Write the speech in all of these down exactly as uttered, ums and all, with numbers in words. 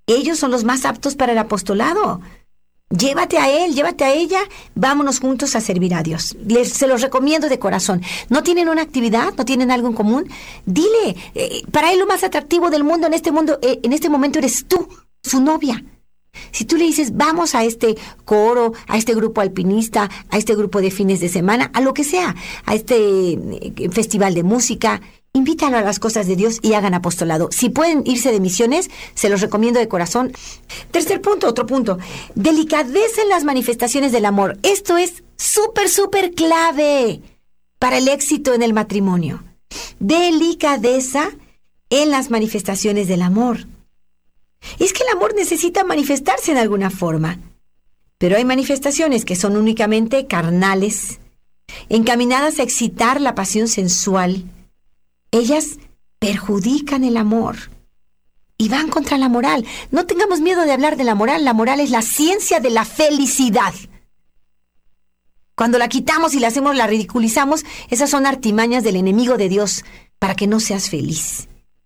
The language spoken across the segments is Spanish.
Ellos son los más aptos para el apostolado. Llévate a él, llévate a ella, vámonos juntos a servir a Dios. Les, se los recomiendo de corazón. ¿No tienen una actividad? ¿No tienen algo en común? Dile, eh, para él lo más atractivo del mundo en este mundo, eh, en este momento eres tú, su novia. Si tú le dices, vamos a este coro, a este grupo alpinista, a este grupo de fines de semana, a lo que sea, a este eh, festival de música, invítalo a las cosas de Dios y hagan apostolado. Si pueden irse de misiones, se los recomiendo de corazón. Tercer punto, otro punto. Delicadeza en las manifestaciones del amor. Esto es súper, súper clave para el éxito en el matrimonio. Delicadeza en las manifestaciones del amor. Es que el amor necesita manifestarse en alguna forma. Pero hay manifestaciones que son únicamente carnales, encaminadas a excitar la pasión sensual. Ellas perjudican el amor y van contra la moral. No tengamos miedo de hablar de la moral. La moral es la ciencia de la felicidad. Cuando la quitamos y la hacemos, la ridiculizamos, esas son artimañas del enemigo de Dios para que no seas feliz.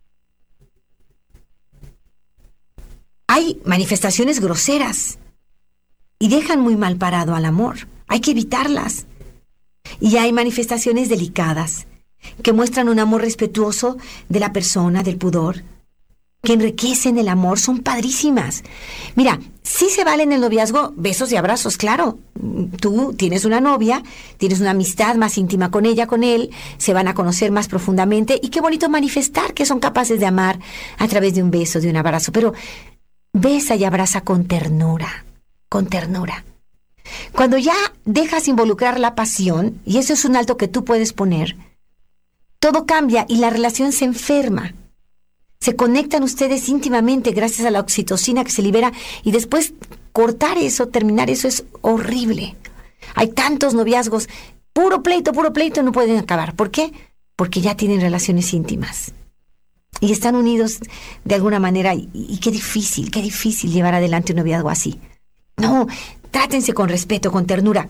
Hay manifestaciones groseras y dejan muy mal parado al amor. Hay que evitarlas. Y hay manifestaciones delicadas que muestran un amor respetuoso de la persona, del pudor, que enriquecen el amor, son padrísimas. Mira, sí se vale en el noviazgo besos y abrazos, claro. Tú tienes una novia, tienes una amistad más íntima con ella, con él, se van a conocer más profundamente y qué bonito manifestar que son capaces de amar a través de un beso, de un abrazo. Pero besa y abraza con ternura, con ternura. Cuando ya dejas involucrar la pasión, y eso es un alto que tú puedes poner, todo cambia y la relación se enferma. Se conectan ustedes íntimamente gracias a la oxitocina que se libera y después cortar eso, terminar eso es horrible. Hay tantos noviazgos, puro pleito, puro pleito, no pueden acabar. ¿Por qué? Porque ya tienen relaciones íntimas y están unidos de alguna manera y, y qué difícil, qué difícil llevar adelante un noviazgo así. No, trátense con respeto, con ternura.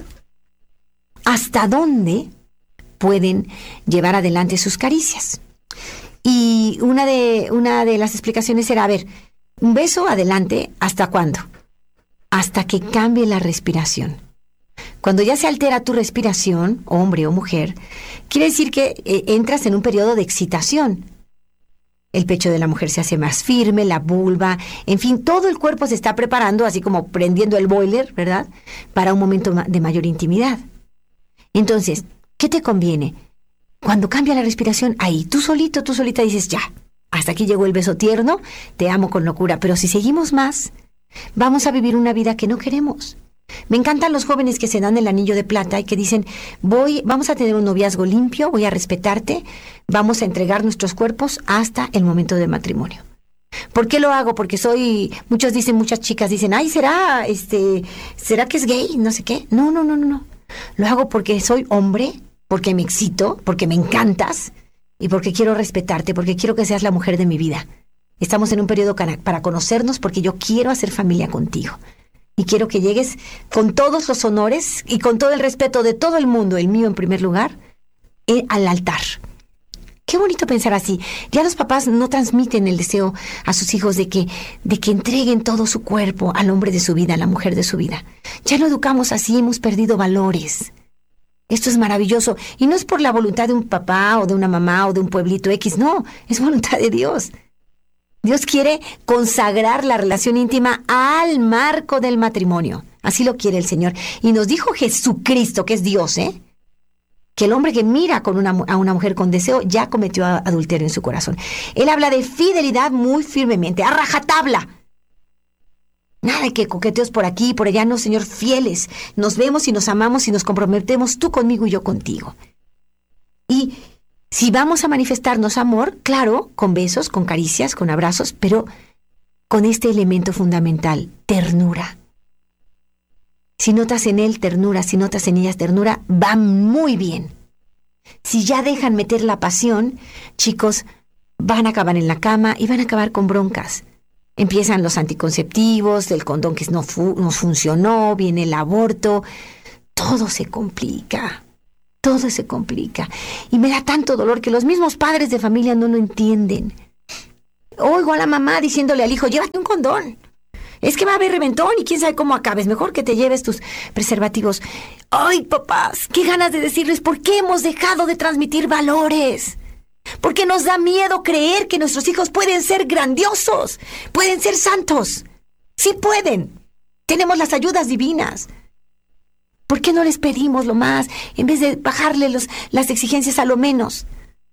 ¿Hasta dónde pueden llevar adelante sus caricias? Y una de, una de las explicaciones era, a ver, un beso adelante, ¿hasta cuándo? Hasta que cambie la respiración. Cuando ya se altera tu respiración, hombre o mujer, quiere decir que eh, entras en un periodo de excitación. El pecho de la mujer se hace más firme, la vulva, en fin, todo el cuerpo se está preparando, así como prendiendo el boiler, ¿verdad?, para un momento de mayor intimidad. Entonces, ¿qué te conviene? Cuando cambia la respiración, ahí, tú solito, tú solita dices, ya, hasta aquí llegó el beso tierno, te amo con locura. Pero si seguimos más, vamos a vivir una vida que no queremos. Me encantan los jóvenes que se dan el anillo de plata y que dicen, voy, vamos a tener un noviazgo limpio, voy a respetarte, vamos a entregar nuestros cuerpos hasta el momento del matrimonio. ¿Por qué lo hago? Porque soy, muchos dicen, muchas chicas dicen, ay, ¿será, este, será que es gay? No sé qué. No, no, no, no, no. Lo hago porque soy hombre, porque me excito, porque me encantas y porque quiero respetarte, porque quiero que seas la mujer de mi vida. Estamos en un periodo para conocernos porque yo quiero hacer familia contigo. Y quiero que llegues con todos los honores y con todo el respeto de todo el mundo, el mío en primer lugar, eh, al altar. Qué bonito pensar así. Ya los papás no transmiten el deseo a sus hijos de que, de que entreguen todo su cuerpo al hombre de su vida, a la mujer de su vida. Ya no educamos así, hemos perdido valores. Esto es maravilloso. Y no es por la voluntad de un papá o de una mamá o de un pueblito X, no, es voluntad de Dios. Dios quiere consagrar la relación íntima al marco del matrimonio. Así lo quiere el Señor. Y nos dijo Jesucristo, que es Dios, ¿eh?, que el hombre que mira con una, a una mujer con deseo ya cometió adulterio en su corazón. Él habla de fidelidad muy firmemente, a rajatabla. Nada de que coqueteos por aquí y por allá, no, Señor, fieles. Nos vemos y nos amamos y nos comprometemos, tú conmigo y yo contigo. Y si vamos a manifestarnos amor, claro, con besos, con caricias, con abrazos, pero con este elemento fundamental, ternura. Si notas en él ternura, si notas en ellas ternura, va muy bien. Si ya dejan meter la pasión, chicos, van a acabar en la cama y van a acabar con broncas. Empiezan los anticonceptivos, el condón que no, fu- no funcionó, viene el aborto, todo se complica. Todo se complica. Y me da tanto dolor que los mismos padres de familia no lo entienden. Oigo a la mamá diciéndole al hijo, llévate un condón. Es que va a haber reventón y quién sabe cómo acabes. Mejor que te lleves tus preservativos. Ay, papás, qué ganas de decirles por qué hemos dejado de transmitir valores. Porque nos da miedo creer que nuestros hijos pueden ser grandiosos, pueden ser santos. Sí pueden. Tenemos las ayudas divinas. ¿Por qué no les pedimos lo más en vez de bajarle los, las exigencias a lo menos?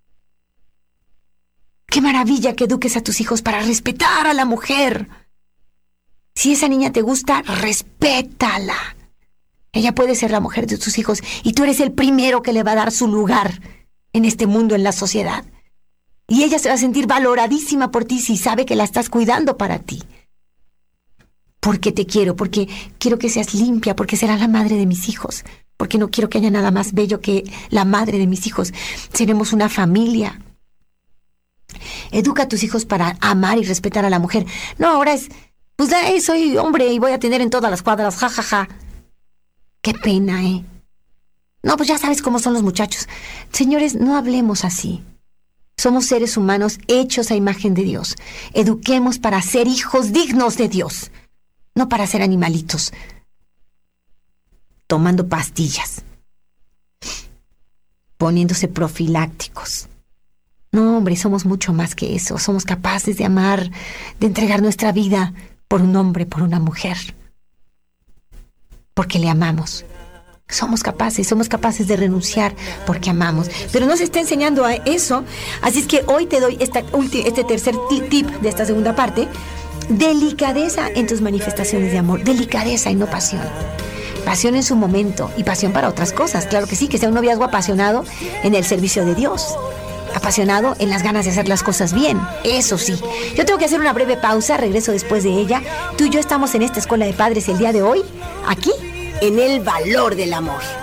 Qué maravilla que eduques a tus hijos para respetar a la mujer. Si esa niña te gusta, respétala. Ella puede ser la mujer de tus hijos y tú eres el primero que le va a dar su lugar en este mundo, en la sociedad. Y ella se va a sentir valoradísima por ti si sabe que la estás cuidando para ti. Porque te quiero, porque quiero que seas limpia, porque serás la madre de mis hijos, porque no quiero que haya nada más bello que la madre de mis hijos. Seremos una familia. Educa a tus hijos para amar y respetar a la mujer. No, ahora es, pues eh, soy hombre y voy a tener en todas las cuadras, jajaja. Ja, ja. Qué pena, ¿eh? No, pues ya sabes cómo son los muchachos. Señores, no hablemos así. Somos seres humanos hechos a imagen de Dios. Eduquemos para ser hijos dignos de Dios, no para ser animalitos tomando pastillas, poniéndose profilácticos. No, hombre, somos mucho más que eso. Somos capaces de amar, de entregar nuestra vida por un hombre, por una mujer, porque le amamos. Somos capaces, somos capaces de renunciar porque amamos. Pero no se está enseñando a eso. Así es que hoy te doy esta ulti- este tercer tip de esta segunda parte. Delicadeza en tus manifestaciones de amor. Delicadeza y no pasión. Pasión en su momento y pasión para otras cosas. Claro que sí, que sea un noviazgo apasionado en el servicio de Dios. Apasionado en las ganas de hacer las cosas bien. Eso sí. Yo tengo que hacer una breve pausa. Regreso después de ella. Tú y yo estamos en esta escuela de padres el día de hoy. Aquí. En el valor del amor.